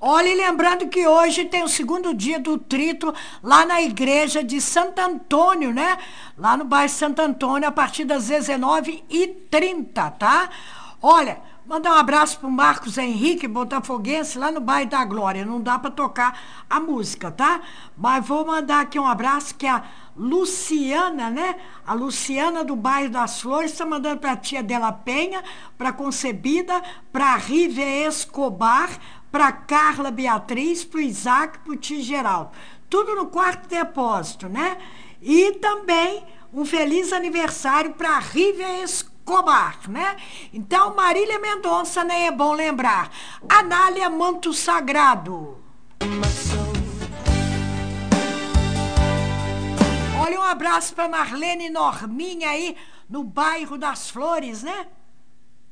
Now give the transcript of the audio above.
Olha, e lembrando que hoje tem o segundo dia do trito lá na igreja de Santo Antônio, né? Lá no bairro Santo Antônio, a partir das 19h30, tá? Olha, mandar um abraço pro Marcos Henrique, botafoguense, lá no bairro da Glória. Não dá para tocar a música, tá? Mas vou mandar aqui um abraço que a Luciana, né? A Luciana do bairro das Flores está mandando para a tia dela Penha, para Concebida, para Rívia Escobar, para Carla Beatriz, para o Isaac, para o tio Geraldo. Tudo no quarto depósito, né? E também um feliz aniversário para Rívia Escobar, né? Então, Marília Mendonça, nem é bom lembrar. Anália Manto Sagrado. Olha, um abraço para Marlene Norminha aí, no bairro das Flores, né?